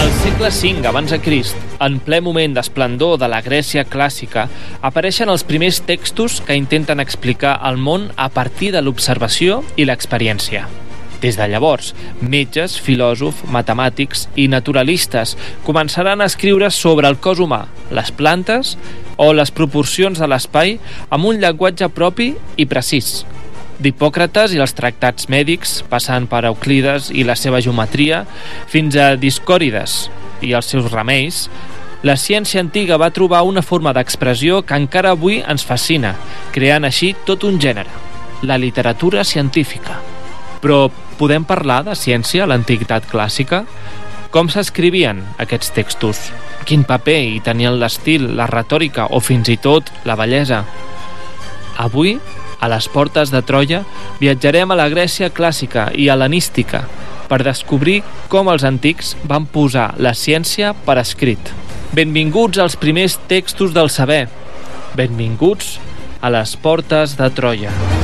Al segle V abans de Crist, en ple moment d'esplendor de la Grècia clàssica, apareixen els primers textos que intenten explicar el món a partir de l'observació i l'experiència. Des de llavors, metges, filòsofs, matemàtics i naturalistes començaran a escriure sobre el cos humà, les plantes o les proporcions de l'espai amb un llenguatge propi i precís. D'Hipòcrates i els tractats mèdics, passant per Euclides i la seva geometria, fins a Discòrides i els seus remeis, la ciència antiga va trobar una forma d'expressió que encara avui ens fascina, creant així tot un gènere, la literatura científica. Però podem parlar de ciència a l'antiguitat clàssica? Com s'escrivien aquests textos? Quin paper hi tenien l'estil, la retòrica o fins i tot la bellesa? Avui, a les portes de Troia, viatjarem a la Grècia clàssica i hel·lenística per descobrir com els antics van posar la ciència per escrit. Benvinguts als primers textos del saber. Benvinguts a les portes de Troia.